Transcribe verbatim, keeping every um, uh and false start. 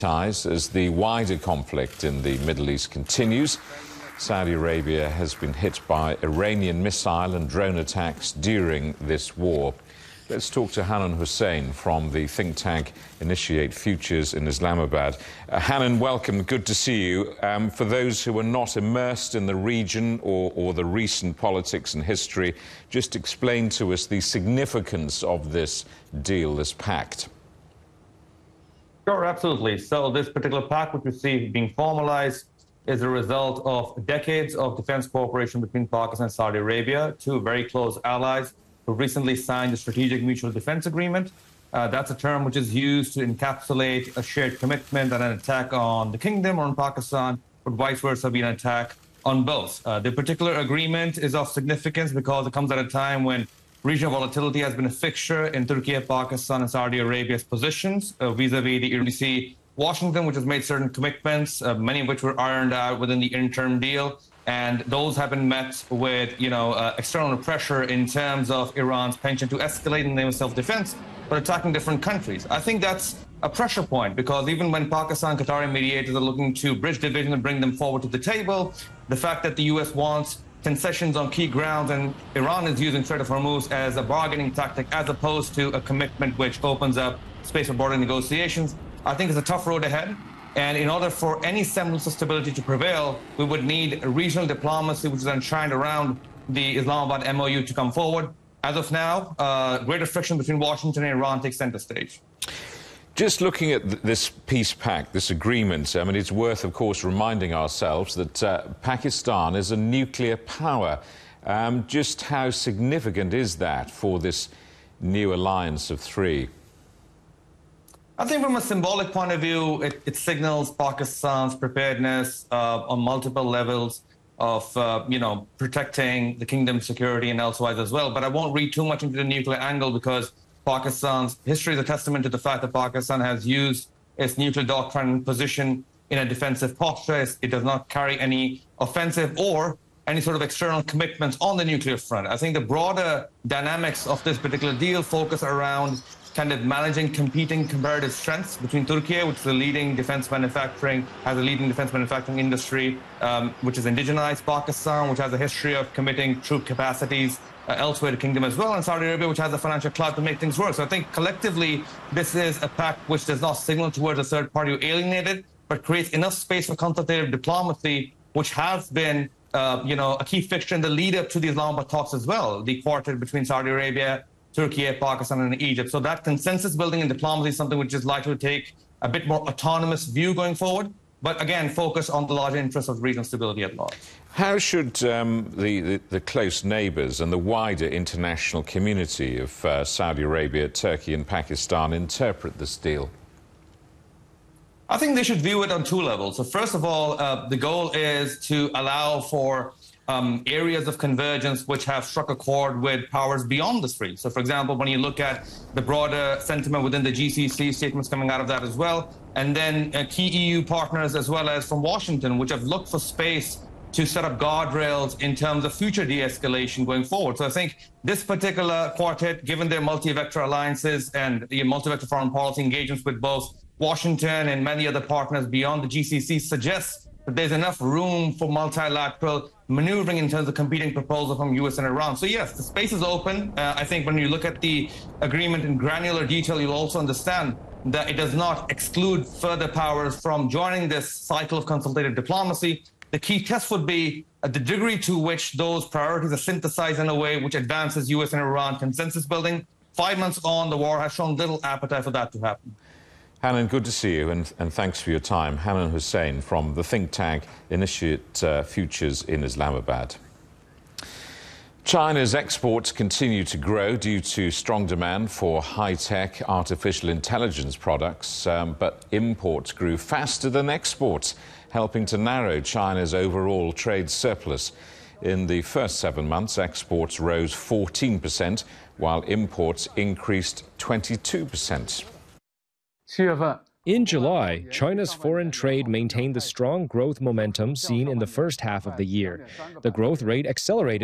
ties as the wider conflict in the Middle East continues. Saudi Arabia has been hit by Iranian missile and drone attacks during this war. Let's talk to Hanan Hussain from the think tank Initiate Futures in Islamabad. Uh, Hanan, welcome. Good to see you. Um, for those who are not immersed in the region or, or the recent politics and history, just explain to us the significance of this deal, this pact. Sure, absolutely. So this particular pact, which we see being formalized, is a result of decades of defense cooperation between Pakistan and Saudi Arabia, two very close allies who recently signed the Strategic Mutual Defense Agreement. Uh, that's a term which is used to encapsulate a shared commitment that an attack on the kingdom or on Pakistan would vice versa be an attack on both. Uh, the particular agreement is of significance because it comes at a time when regional volatility has been a fixture in Turkey, Pakistan, and Saudi Arabia's positions uh, vis-a-vis the E C Washington, which has made certain commitments, uh, many of which were ironed out within the interim deal. And those have been met with, you know, uh, external pressure in terms of Iran's penchant to escalate in the name of self-defense, but attacking different countries. I think that's a pressure point because even when Pakistan, Qatari mediators are looking to bridge division and bring them forward to the table, the fact that the U S wants concessions on key grounds and Iran is using Strait of Hormuz as a bargaining tactic as opposed to a commitment which opens up space for border negotiations, I think it's a tough road ahead. And in order for any semblance of stability to prevail, we would need regional diplomacy, which is enshrined around the Islamabad M O U, to come forward. As of now, uh, greater friction between Washington and Iran takes center stage. Just looking at th this peace pact, this agreement, I mean, it's worth, of course, reminding ourselves that uh, Pakistan is a nuclear power. Um, just how significant is that for this new alliance of three? I think from a symbolic point of view, it, it signals Pakistan's preparedness uh, on multiple levels of, uh, you know, protecting the kingdom's security and elsewise as well. But I won't read too much into the nuclear angle because Pakistan's history is a testament to the fact that Pakistan has used its nuclear doctrine position in a defensive posture. It does not carry any offensive or any sort of external commitments on the nuclear front. I think the broader dynamics of this particular deal focus around kind of managing competing comparative strengths between Turkey, which is a leading defense manufacturing, has a leading defense manufacturing industry, um, which is indigenized, Pakistan, which has a history of committing troop capacities uh, elsewhere to the kingdom as well, and Saudi Arabia, which has the financial clout to make things work. So I think collectively, this is a pact which does not signal towards a third party alienated, but creates enough space for consultative diplomacy, which has been uh, you know, a key fixture in the lead up to the Islamabad talks as well, the quartet between Saudi Arabia, Turkey, Pakistan, and Egypt. So that consensus building in diplomacy is something which is likely to take a bit more autonomous view going forward, but again, focus on the larger interests of regional stability at large. How should um, the, the, the close neighbours and the wider international community of uh, Saudi Arabia, Turkey and Pakistan interpret this deal? I think they should view it on two levels. So first of all, uh, the goal is to allow for Um, areas of convergence which have struck a chord with powers beyond the strait. So, for example, when you look at the broader sentiment within the G C C, statements coming out of that as well, and then uh, key E U partners as well as from Washington, which have looked for space to set up guardrails in terms of future de-escalation going forward. So I think this particular quartet, given their multi-vector alliances and the multi-vector foreign policy engagements with both Washington and many other partners beyond the G C C, suggests that there's enough room for multilateral maneuvering in terms of competing proposals from U S and Iran. So yes, the space is open. Uh, I think when you look at the agreement in granular detail, you'll also understand that it does not exclude further powers from joining this cycle of consultative diplomacy. The key test would be uh, the degree to which those priorities are synthesized in a way which advances U S and Iran consensus building. Five months on, the war has shown little appetite for that to happen. Hanan, good to see you, and, and thanks for your time. Hanan Hussain from the think tank Initiate uh, Futures in Islamabad. China's exports continue to grow due to strong demand for high-tech artificial intelligence products, um, but imports grew faster than exports, helping to narrow China's overall trade surplus. In the first seven months, exports rose fourteen percent, while imports increased twenty-two percent. In July, China's foreign trade maintained the strong growth momentum seen in the first half of the year. The growth rate accelerated